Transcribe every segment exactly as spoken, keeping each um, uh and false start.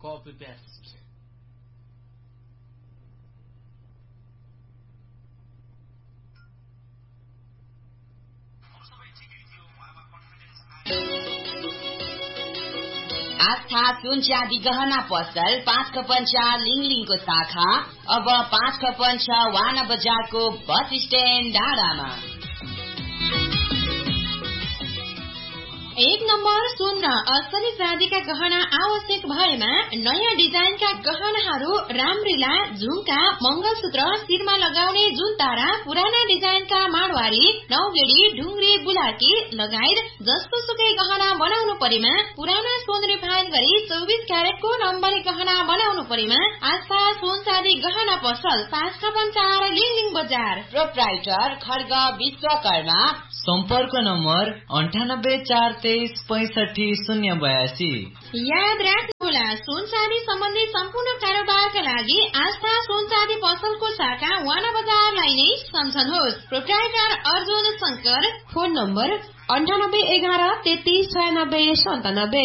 Copy paste. आस्था सुन चाँदी गहना पसल पाँच खपन चार लिङलिङको शाखा अब पाँच खपन छ वाना बजारको बस स्ट्यान्ड डाँडामा। एक नम्बर सुन्न असली चाँदीका गहना आवश्यक भएमा नयाँ डिजाइनका गहनाहरू रामरीला झुम्का मंगलसूत्र शिरमा लगाउने जुनतारा पुराना डिजाइनका माडवारी नौगेडी ढुङ्ग्री बुलाकी लगायत जस्तो सुकै गहना बनाउनु परेमा पुराना सोन रिफाइन गरी चौबिस क्यारेटको नम्बरी गहना बनाउनु परेमा आस्था सुन चाँदी गहना पसल पाँच खपन चार लिङलिङ बजार। प्रोप्राइटर खड्ग विश्वकर्मा। सम्पर्क नम्बर अन्ठानब्बे चार तेइस पैंसठी शून्य बयासी। याद राख्नुहोला सुन चाँदी सम्बन्धी सम्पूर्ण कारोबारका लागि आस्था सुन चाँदी पसलको शाखा वाना बजारलाई नै सम्झनुहोस्। Proprietor Arjun Shankar. Phone number अन्ठानब्बे एघार तेत्तीस छयानब्बे सन्तानब्बे।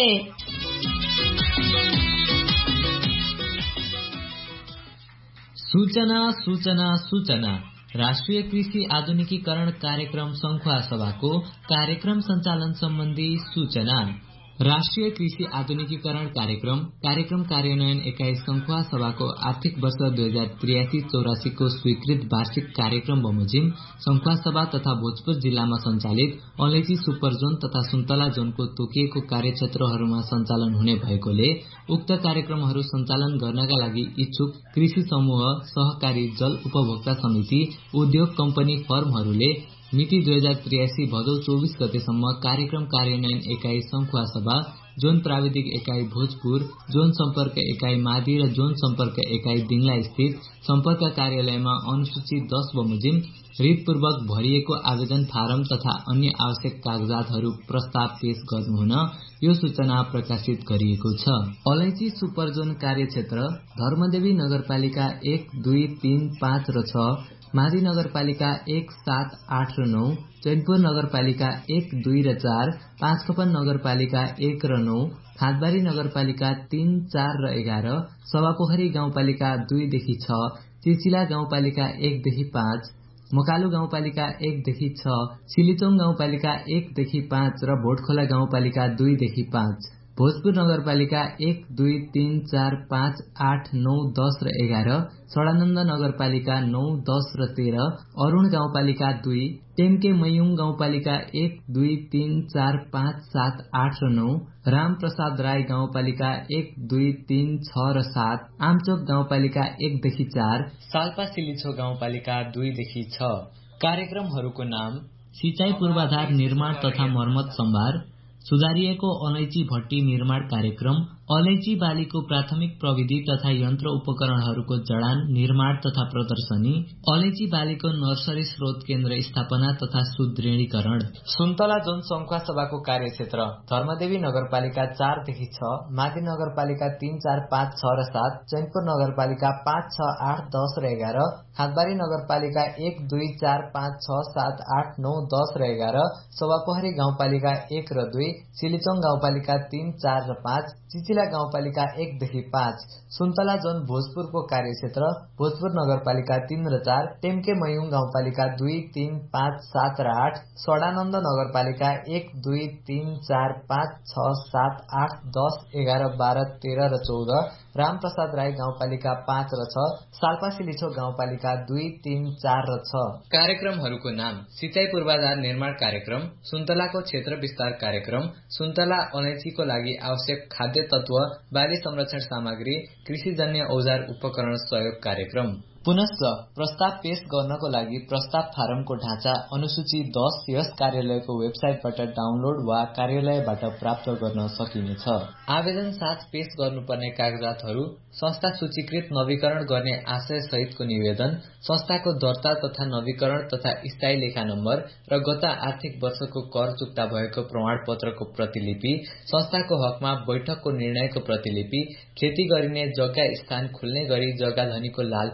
सूचना सूचना सूचना राष्ट्रिय कृषि आधुनिकीकरण कार्यक्रम संखुवा सभाको कार्यक्रम सञ्चालन सम्बन्धी सूचना। राष्ट्रिय कृषि आधुनिकीकरण कार्यक्रम कार्यक्रम कार्यान्वयन एकाइ संखुवा सभाको आर्थिक वर्ष दुई हजार त्रियासी चौरासी को स्वीकृत वार्षिक कार्यक्रम बमोजिम संखुवा सभा तथा भोजपुर जिल्लामा सञ्चालित अलैची सुपर जोन तथा सुन्तला जोनको तोकिएको कार्यक्षेत्रहरूमा सञ्चालन हुने भएकोले उक्त कार्यक्रमहरू सञ्चालन गर्नका लागि इच्छुक कृषि समूह सहकारी जल उपभोक्ता समिति उद्योग कम्पनी फर्महरूले मिति दुई हजार त्रियासी भदौ चौबीस गतेसम्म कार्यक्रम कार्यान्वयन एकाइ संखुवा सभा जोन प्राविधिक एकाइ भोजपुर जोन सम्पर्क एकाइ मादी र जोन सम्पर्क एकाइ दिङला स्थित सम्पर्क कार्यालयमा अनुसूची दस बमोजिम रितपूर्वक भरिएको आवेदन फारम तथा अन्य आवश्यक कागजातहरू प्रस्ताव पेश गर्नुहुन यो सूचना प्रकाशित गरिएको छ। अलैची सुपर जोन कार्यक्षेत्र धर्मदेवी नगरपालिका एक दुई तीन पाँच र छ, मादी नगरपालिका एक सात आठ र नौ, चैनपुर नगरपालिका एक दुई र चार, पाँच खपन नगरपालिका एक र नौ, खादबारी नगरपालिका तीन चार र एघार, सभापोखरी गाउँपालिका दुईदेखि छ, चिचिला गाउँपालिका एकदेखि पाँच, मकालु गाउँपालिका एकदेखि छ, सिलिचोङ गाउँपालिका एकदेखि पाँच र भोटखोला गाउँपालिका दुईदेखि पाँच, भोजपुर नगरपालिका एक दुई तीन चार पाँच आठ नौ दस र एघार, सडानन्द नगरपालिका नौ दस र तेह्र, अरूण गाउँपालिका दुई, टेम्के मयुङ गाउँपालिका एक दुई तीन चार पाँच सात आठ र नौ, रामप्रसाद राई गाउँपालिका एक दुई तीन छ र सात, आमचोक गाउँपालिका एकदेखि चार, साल्पा सिलिछो गाउँपालिका दुईदेखि छ। कार्यक्रमहरूको नाम सिंचाई पूर्वाधार निर्माण तथा मर्मत सम्भार, सुधारिएको अलैची भट्टी निर्माण कार्यक्रम, अलैची बालीको प्राथमिक प्रविधि तथा यन्त्र उपकरणहरूको जडान निर्माण तथा प्रदर्शनी, अलैची बालीको नर्सरी स्रोत केन्द्र स्थापना तथा सुदृढीकरण। सुन्तला जोन संखुवा सभाको कार्यक्षेत्र धर्मदेवी नगरपालिका चार देखि छ, मादी नगरपालिका तीन चार पाँच छ र सात, चैनपुर नगरपालिका पाँच छ आठ दस र एघार, खादबारी नगरपालिका एक दुई चार पाँच छ सात आठ नौ दस र एघार, सभापोखरी गाउँपालिका एक र दुई, सिलिचोङ गाउँपालिका तीन चार र पाँच, चिचिला गाउँपालिका एकदेखि पाँच। सुन्तला जोन भोजपुरको कार्यक्षेत्र भोजपुर नगरपालिका तीन र चार, टेम्के मयुङ गाउँपालिका दुई तीन पाँच सात र आठ, सडानन्द नगरपालिका एक दुई तीन चार पाँच छ सात आठ दस एघार बाह्र तेह्र र चौध, रामप्रसाद राई गाउँपालिका पाँच र छ, साल्पा सिलिछो गाउँपालिका दुई तीन चार र छ। कार्यक्रमहरूको नाम सिंचाई पूर्वाधार निर्माण कार्यक्रम, सुन्तलाको क्षेत्र विस्तार कार्यक्रम, सुन्तला अलैचीको लागि आवश्यक खाद्य तत्व बाली संरक्षण सामग्री, कृषिजन्य औजार उपकरण सहयोग कार्यक्रम। पुनश्च प्रस्ताव पेश गर्नको लागि प्रस्ताव फारमको ढाँचा अनुसूची दस यस कार्यालयको वेबसाइटबाट डाउनलोड वा कार्यालयबाट प्राप्त गर्न सकिनेछ। आवेदन साथ पेश गर्नुपर्ने कागजातहरू संस्था सूचीकृत नवीकरण गर्ने आशय सहितको निवेदन, संस्थाको दर्ता तथा नवीकरण तथा स्थायी लेखा नम्बर र गत आर्थिक वर्षको कर चुक्ता भएको प्रमाणपत्रको प्रतिलिपि, संस्थाको हकमा बैठकको निर्णयको प्रतिलिपि, खेती गरिने जग्गा स्थान खुल्ने गरी जग्गा धनीको लाल पूर्जा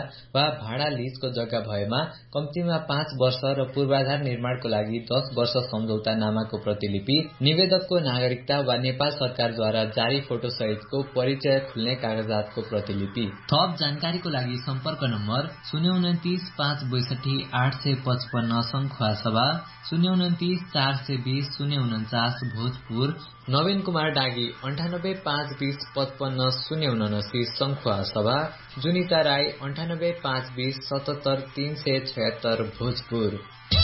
वा भाडा लीजको जग्गा भएमा कम्तीमा पाँच वर्ष र पूर्वाधार निर्माणको लागि दस वर्ष सम्झौता नामाको प्रतिलिपि, निवेदकको नागरिकता वा नेपाल सरकारद्वारा जारी फोटो सहितको परिचय खुल्ने कागजातको प्रतिलिपि। थप जानकारीको लागि सम्पर्क नम्बर शून्य उन्तिस पाँच बैसठी आठ सय पचपन्न संखुवा सभा, शून्य उन्तिस चार सय बीस शून्य उन्चास भोजपुर, नवीन कुमार डागी अन्ठानब्बे पाँच बीस पचपन्न शून्य उनासी संखुवा सभा, जुनिता राई अन्ठानब्बे पाँच बीस सतहत्तर तीन सय छयत्तर भोजपुर।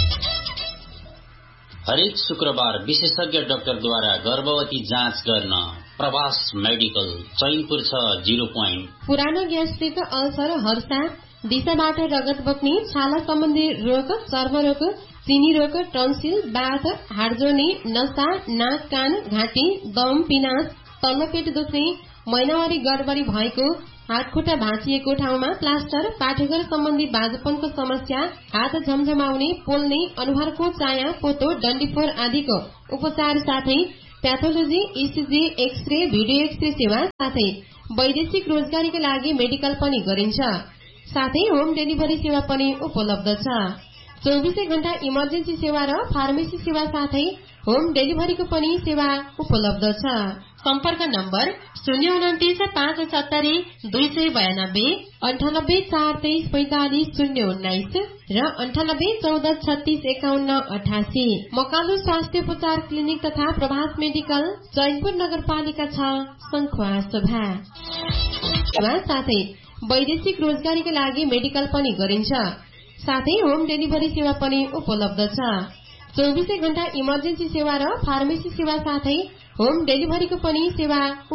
हरेक शुक्रबार विशेषज्ञ डाक्टरद्वारा गर्भवती जाँच गर्न प्रवास मेडिकल चैनपुर छ जीरो पोइन्ट। पुरानो ग्यास्ट्रिक, अल्सर, हर्षा, दिशाबाट रगत बग्ने, छाला सम्बन्धी रोग, चर्मरोग, चिनी रोग, टन्सिल, बाथ, हाडजोर्नी, नसा, नाक, कान, घाँटी, दम, पिनास, तल्लो पेट दुख्ने, महिनावारी गडबडी भएको, हातखुट्टा भाँचिएको ठाउँमा प्लास्टर, पाठेघर सम्बन्धी बाजपनको समस्या, हात झमझमाउने, पोल्ने, अनुहारको चाया, पोतो, डन्डीफोर आदिको उपचार साथै pathology, ECG, x-ray, video x-ray सेवा साथै वैदेशिक रोजगारीका लागि मेडिकल पनि गरिन्छ। साथै होम डेलिभरी सेवा पनि उपलब्ध छ। चौबिसै घण्टा इमर्जेन्सी सेवा र फार्मेसी सेवा साथै होम डेलिभरीको पनि सेवा उपलब्ध छ। सम्पर्क नम्बर शून्य उन्तिस पाँच सत्तरी दुई सय बयानब्बे, अन्ठानब्बे चार तेइस पैंतालिस शून्य उन्नाइस र अन्ठानब्बे चौध छत्तीस एकाउन्न अठासी। मकालु स्वास्थ्य उपचार क्लिनिक तथा प्रभास मेडिकल चैनपुर नगरपालिका छ संखुवा सभा। साथै वैदेशिक रोजगारीका लागि मेडिकल पनि गरिन्छ। साथै होम डेलिभरी सेवा पनि उपलब्ध छ। चौबिसै घण्टा इमर्जेन्सी सेवा र फार्मेसी सेवा साथै होम डेलिभरीको पनि सेवा